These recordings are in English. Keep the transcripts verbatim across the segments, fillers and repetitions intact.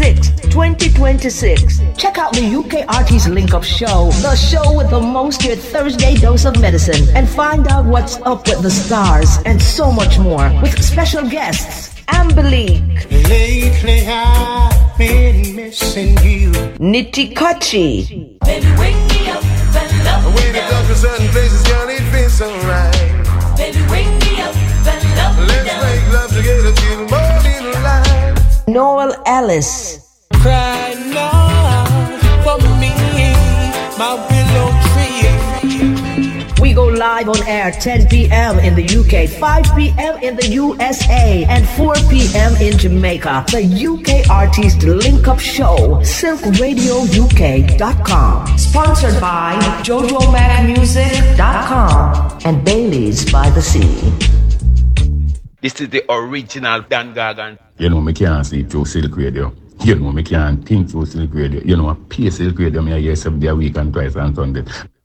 sixth, twenty twenty-six. Check out the U K Artists Link Up Show, the show with the most your Thursday dose of medicine, and find out what's up with the stars and so much more with special guests. Ambelique. Lately I've been missing you. Nitty-Kachi. Baby, wake me up and love me. When it comes to certain places, girl, it feels so right. Baby, wake me up and love me. Let's make love together till morning light. Noel Ellis. Cry now for me, my willow tree. We go live on air ten p.m. in the U K, five p.m. in the U S A, and four p.m. in Jamaica. The U K Artist Link Up Show, silk radio U K dot com. Sponsored by jojo mac music dot com and Bailey's by the Sea. This is the original Dan Gargan. You know, me can't see through Silk Radio. You know, me can't think through Silk Radio. You know, I pay Silk Radio, me I hear seven day a week and twice on Sunday.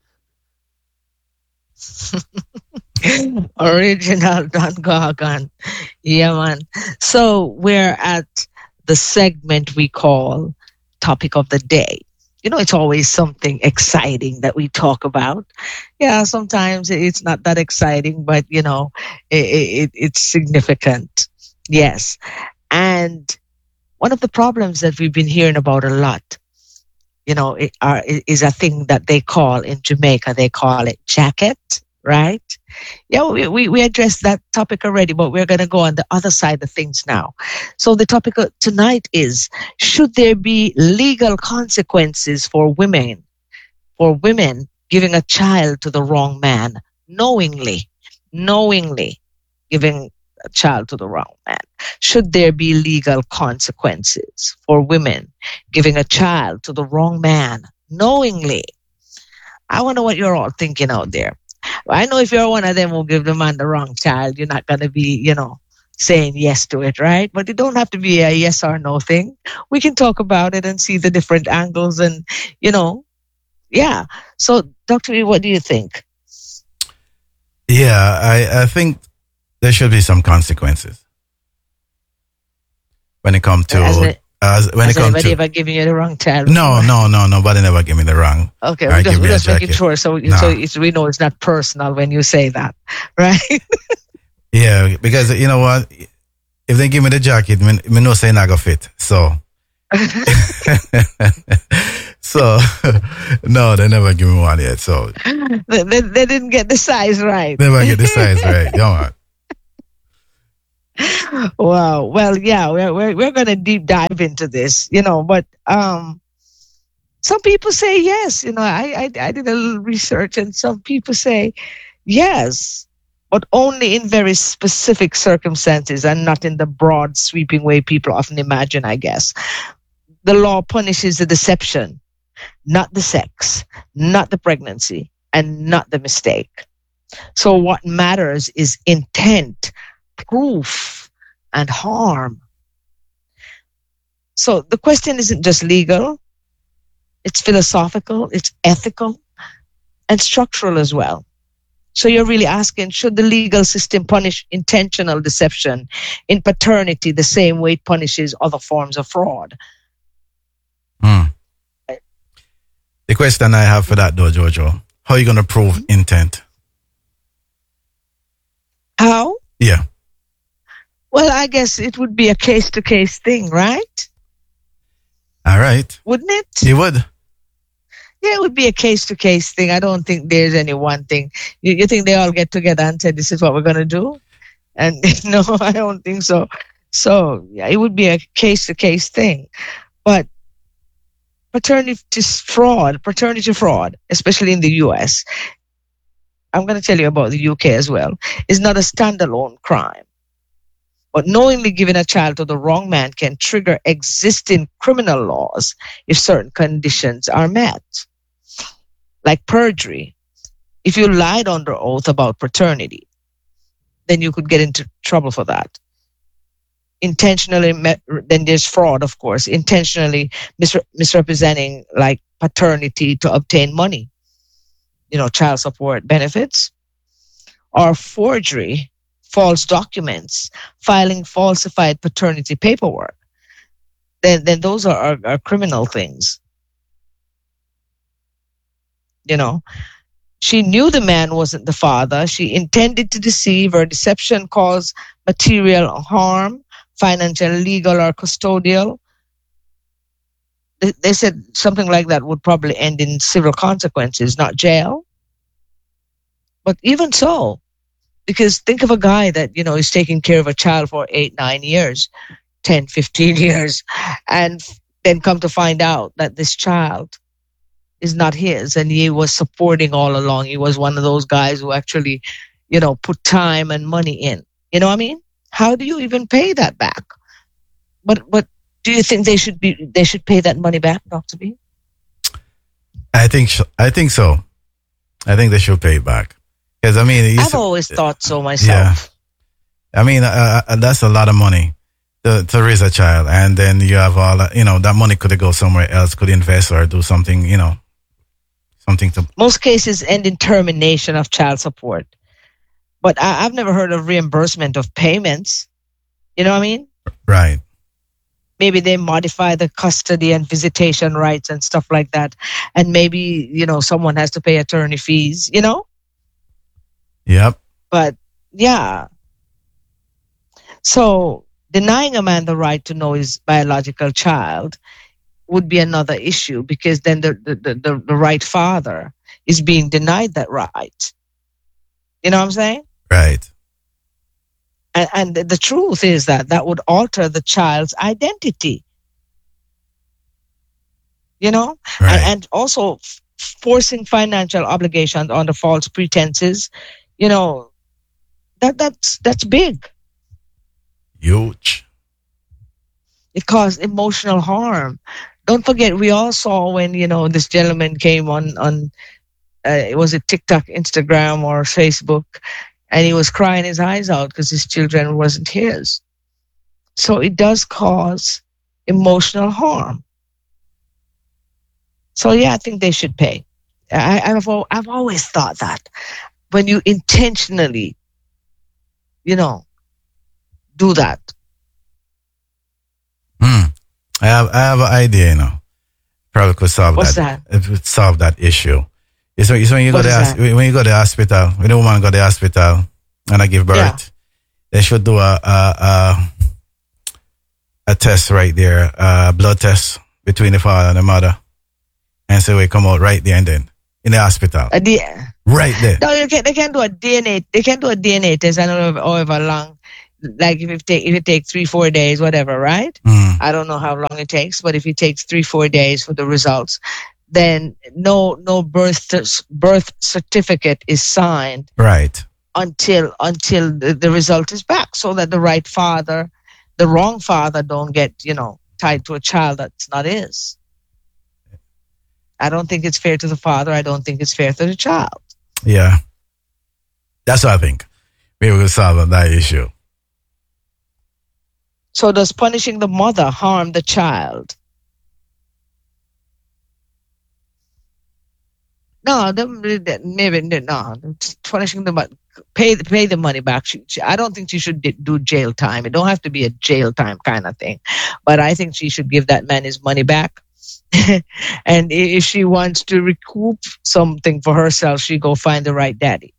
Original Don Gargan. Yeah, man. So we're at the segment we call Topic of the Day. You know, it's always something exciting that we talk about. Yeah, sometimes it's not that exciting, but, you know, it, it, it's significant. Yes. And one of the problems that we've been hearing about a lot, you know, it, are, is a thing that they call in Jamaica, they call it jacket, right? Yeah, we, we, we addressed that topic already, but we're going to go on the other side of things now. So the topic of tonight is, should there be legal consequences for women, for women giving a child to the wrong man, knowingly, knowingly giving a child to the wrong man? Should there be legal consequences for women giving a child to the wrong man, knowingly? I wonder what you're all thinking out there. I know if you're one of them who give the man the wrong child, you're not going to be, you know, saying yes to it, right? But it don't have to be a yes or no thing. We can talk about it and see the different angles and, you know, yeah. So, Doctor E, what do you think? Yeah, I, I think there should be some consequences when it comes to... As it, as, when has it comes anybody to, ever given you the wrong child? No, no, no, nobody never gave me the wrong. Okay, we're just, we're just making sure so, no. so it's, we know it's not personal when you say that, right? Yeah, because you know what? If they give me the jacket, me, me know say not go fit. So, so no, they never give me one yet. So they, they, they didn't get the size right. Never get the size right. Come on. Wow. Well, yeah, we're we're we're gonna deep dive into this, you know. But um, some people say yes. You know, I, I I did a little research, and some people say yes, but only in very specific circumstances, and not in the broad, sweeping way people often imagine. I guess the law punishes the deception, not the sex, not the pregnancy, and not the mistake. So what matters is intent, proof, and harm. So the question isn't just legal, it's philosophical, it's ethical, and structural as well. So you're really asking, should the legal system punish intentional deception in paternity the same way it punishes other forms of fraud? Hmm. The question I have for that though, Jojo, how are you going to prove intent? How? Yeah. Well, I guess it would be a case-to-case thing, right? All right. Wouldn't it? You would. Yeah, it would be a case-to-case thing. I don't think there's any one thing. You, you think they all get together and say, this is what we're going to do? And no, I don't think so. So, yeah, it would be a case-to-case thing. But paternity fraud, paternity fraud, especially in the U S, I'm going to tell you about the U K as well, is not a standalone crime. But knowingly giving a child to the wrong man can trigger existing criminal laws if certain conditions are met. Like perjury. If you lied under oath about paternity, then you could get into trouble for that. Intentionally, then there's fraud, of course, intentionally misre- misrepresenting like paternity to obtain money, you know, child support benefits, or forgery, false documents, filing falsified paternity paperwork. then then those are, are, are criminal things. You know, she knew the man wasn't the father. She intended to deceive. Her deception caused material harm, financial, legal, or custodial. They, they said something like that would probably end in civil consequences, not jail. But even so, because think of a guy that, you know, is taking care of a child for eight, nine years, ten, fifteen years, and then come to find out that this child is not his, and he was supporting all along. He was one of those guys who actually, you know, put time and money in. You know what I mean? How do you even pay that back? But but do you think they should be they should pay that money back, Doctor B? I think sh- I think so. I think they should pay it back. Because I mean, I've always thought so yeah. myself. I mean, uh, uh, that's a lot of money to, to raise a child, and then you have all that, you know, that money could go somewhere else, could invest or do something, you know, something to. Most cases end in termination of child support, but I, I've never heard of reimbursement of payments. You know what I mean? Right. Maybe they modify the custody and visitation rights and stuff like that, and maybe, you know, someone has to pay attorney fees. You know. Yep. But yeah. So denying a man the right to know his biological child would be another issue, because then the, the, the, the right father is being denied that right. You know what I'm saying? Right. And, and the truth is that that would alter the child's identity. You know? Right. And, and also f- forcing financial obligations under false pretenses, you know, that that's that's big. Huge. It caused emotional harm. Don't forget, we all saw when, you know, this gentleman came on, on uh, was it TikTok, Instagram, or Facebook, and he was crying his eyes out because his children wasn't his. So it does cause emotional harm. So, yeah, I think they should pay. I, I've, al- I've always thought that. When you intentionally, you know, do that. Hmm. I have I have an idea, you know. Probably could solve What's that. that? It would solve that issue. It's when, it's when you go What to is hos- that? when you go to the hospital, when the woman go to the hospital and I give birth, Yeah. they should do a a, a a test right there, a blood test between the father and the mother, and so we come out right there and then in the hospital, A D- right there. no, you can, they can do a D N A. They can do a D N A test. I don't know however long, like if it take if it takes three four days, whatever, right? Mm. I don't know how long it takes, but if it takes three four days for the results, then no no birth birth certificate is signed Right. until until the, the result is back, so that the right father, the wrong father, don't get, you know, tied to a child that's not his. I don't think it's fair to the father. I don't think it's fair to the child. Yeah. That's what I think. Maybe we'll solve that issue. So does punishing the mother harm the child? No, the- maybe no. Punishing the mo- pay pay the money back. She, she, I don't think she should di- do jail time. It don't have to be a jail time kind of thing, but I think she should give that man his money back. And i- if she wants to recoup something for herself, she go find the right daddy.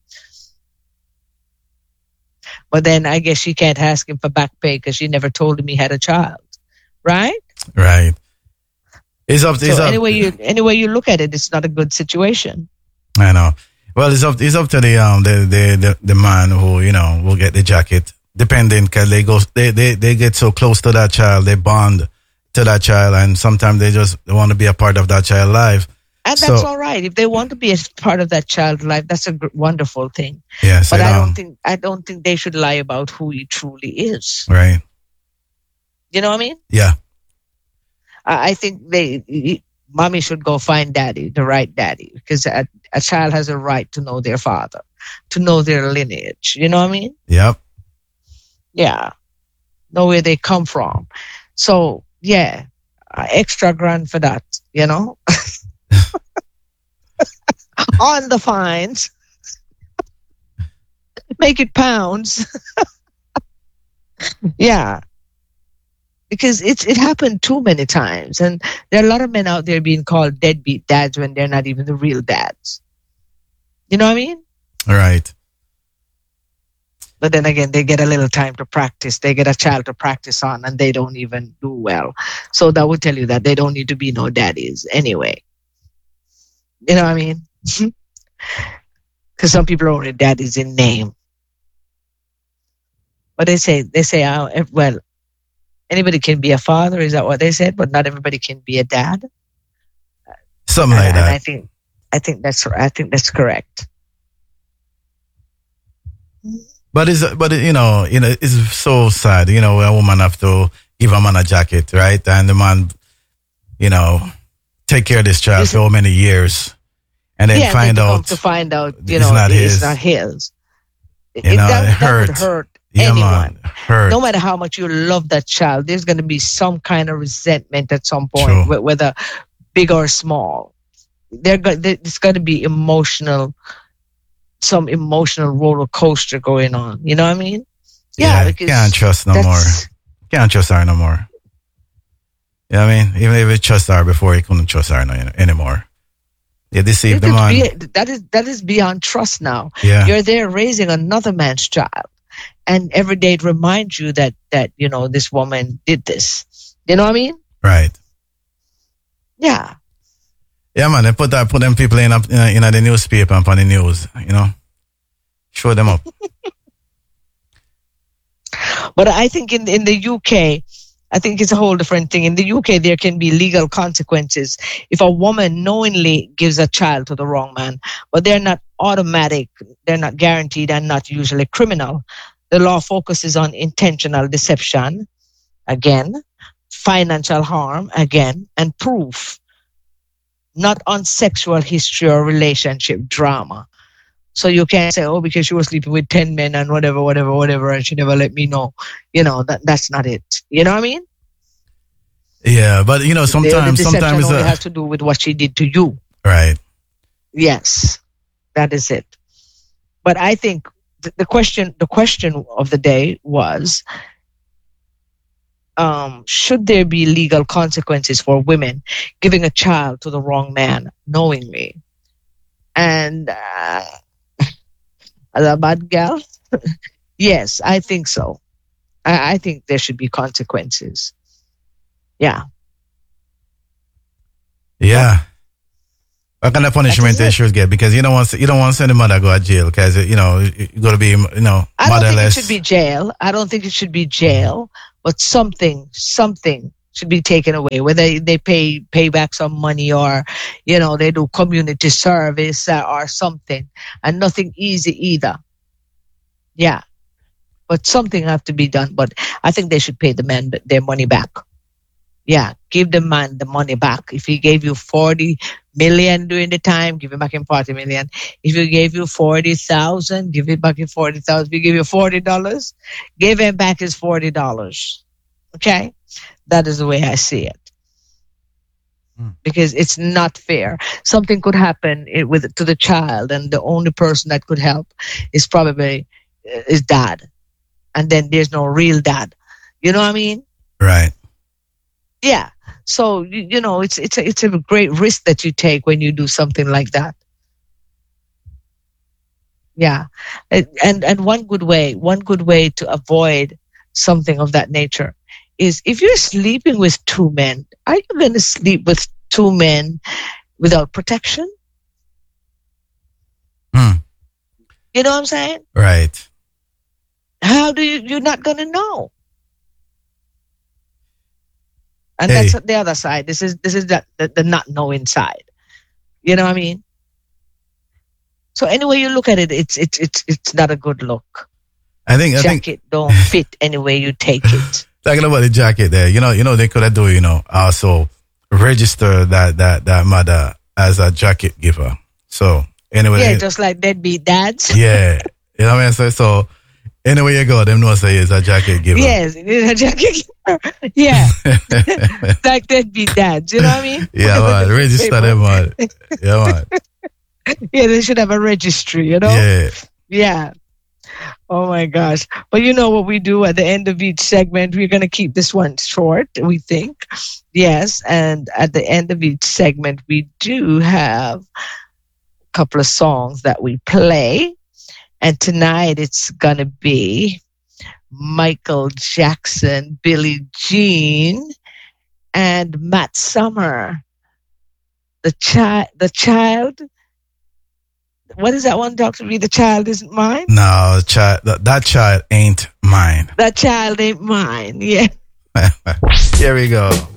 But then I guess she can't ask him for back pay because she never told him he had a child, right? Right. It's up. It's So up. anyway you anyway you look at it, it's not a good situation. I know. Well, it's up. It's up to the um the the the, the man who, you know, will get the jacket. Depending, because they go they, they they get so close to that child, they bond to that child, and sometimes they just want to be a part of that child's life. And that's So- all right. If they want to be a part of that child's life, that's a gr- wonderful thing. Yes, But it, I um, don't think I don't think they should lie about who he truly is. Right. You know what I mean? Yeah. I, I think they, he- mommy should go find daddy, the right daddy, because a, a child has a right to know their father, to know their lineage. You know what I mean? Yep. Yeah, know where they come from. So yeah, uh, extra grand for that. You know, on the fines. Make it pounds. Yeah. because it's it happened too many times, and there are a lot of men out there being called deadbeat dads when they're not even the real dads. You know what I mean? Right. But then again, they get a little time to practice. They get a child to practice on, and they don't even do well. So that would tell you that they don't need to be no daddies anyway. You know what I mean? Because some people are only daddies in name. But they say, they say, uh, if- well, anybody can be a father. Is that what they said? But not everybody can be a dad. Something like and, and I that. think, I think that's, I think that's correct. But it's but you know you know it's so sad. You know, a woman have to give a man a jacket, right? And the man, you know, take care of this child for so many years, and then yeah, find they come out to find out, you it's know, not it's his. not his. You It- know, that, it that hurt. would hurt Yeah, anyone. man, hurt. No matter how much you love that child, there's going to be some kind of resentment at some point, True. wh- whether big or small. There, go- there- it's going to be emotional, some emotional roller coaster going on. You know what I mean? Yeah, because can't trust no more. that's- Can't trust her no more. You know what I mean? Even if he trust her before, he couldn't trust her no, anymore. They deceived the it- man. be- that is that is beyond trust now. Yeah. You're there raising another man's child, and every day it reminds you that that you know this woman did this. You know what I mean? Right. Yeah. Yeah, man. They put that, put them people in, up- in, in the newspaper and on the news. You know, show them up. But I think in in the U K, I think it's a whole different thing. In the U K, there can be legal consequences if a woman knowingly gives a child to the wrong man, but they're not automatic, they're not guaranteed, and not usually criminal. The law focuses on intentional deception, again, financial harm, again, and proof, not on sexual history or relationship drama. So you can't say, oh, because she was sleeping with ten men and whatever, whatever, whatever, and she never let me know. You know, that that's not it. You know what I mean? Yeah, but you know, The- the sometimes, deception sometimes, only uh, has to do with what she did to you. right. Yes, that is it. But I think the, the question, the question of the day was, um, should there be legal consequences for women giving a child to the wrong man knowingly? And uh, as a bad girl, yes, I think so. I, I think there should be consequences. Yeah. Yeah. What kind of punishment That they is it. should get? Because you don't want you don't want to send the mother go to jail because you know you're gonna be you know I don't think it motherless. should be jail. I don't think it should be jail, but something, something should be taken away. Whether they pay pay back some money or, you know, they do community service uh, or something, and nothing easy either. Yeah, but something have to be done. But I think they should pay the man th- their money back. Yeah, give the man the money back. If he gave you forty million during the time, give him back in forty million. If he gave you forty thousand, give it back in forty thousand. If he gave you forty dollars, give him back his forty dollars. Okay, that is the way I see it. Because it's not fair. Something could happen i- with to the child, and the only person that could help is probably uh, his dad, and then there's no real dad. You know what I mean? Right. Yeah. So you, you know, it's it's a, it's a great risk that you take when you do something like that. Yeah, and and and one good way, one good way to avoid something of that nature is if you're sleeping with two men, are you going to sleep with two men without protection? Hmm. You know what I'm saying? Right. How do you? You're not going to know. And Hey. that's the other side. This is this is that the, the not knowing side. You know what I mean? So anyway you look at it, it's it's it's it's not a good look. I think I think Jacket don't fit any way you take it. talking about the jacket there, you know, you know they could have do, you know, also register that that that mother as a jacket giver. So anyway, Yeah, just like deadbeat dads. yeah, you know what I mean. So so anywhere you go, them know say is a jacket giver. Yes, a jacket. Yeah, like deadbeat dads. You know what I mean? Yeah, man. Register them, man. Yeah, man. Yeah, they should have a registry. You know? Yeah. Yeah. Oh my gosh. But you know what we do at the end of each segment? We're going to keep this one short, we think. Yes. And at the end of each segment, we do have a couple of songs that we play. And tonight it's going to be Michael Jackson, Billie Jean, and Matt Summer. The child, the child. What is that one, Doctor V? The child isn't mine? No, child, that, that child ain't mine. That child ain't mine. Yeah. Here we go.